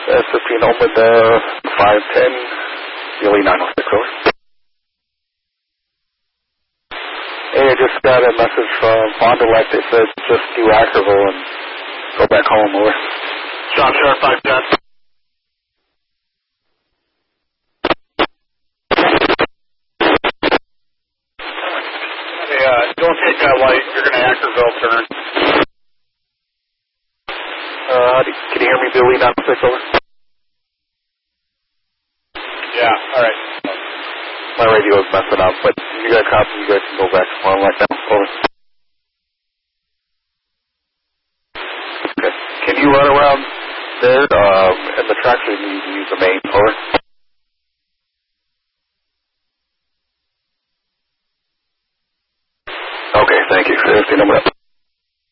S15 Omen 510, Billy 906, over. Hey, I just got a message from Fond du Lac. They said just do Ackerville and go back home, over. John Sharp 510. Hey, don't take that light. You're going to Ackerville turn. Can you hear me, Billy 906, over? Yeah, alright. My radio is messing up, but you got a copy, you guys can go back tomorrow like that, over. Okay. Can you run around there, in the tracks, or you need to use the main, over?